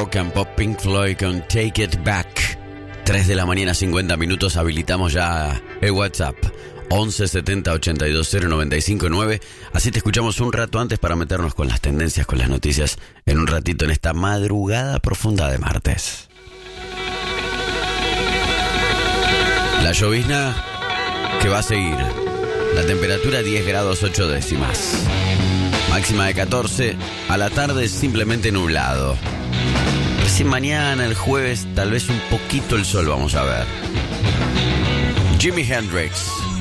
Rock and Pop, Pink Floyd con Take It Back. 3 de la mañana, 50 minutos. Habilitamos ya el WhatsApp 11 70 82 0 95 9. Así te escuchamos un rato antes para meternos con las tendencias, con las noticias en un ratito en esta madrugada profunda de martes. La llovizna que va a seguir. La temperatura 10 grados 8 décimas. Máxima de 14. A la tarde simplemente nublado. Recién mañana, el jueves, tal vez un poquito el sol vamos a ver. Jimi Hendrix.